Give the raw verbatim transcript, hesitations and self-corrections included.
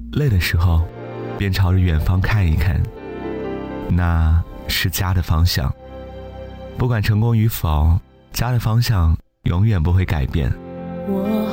累的时候便朝着远方看一看，那是家的方向。不管成功与否，家的方向永远不会改变。 我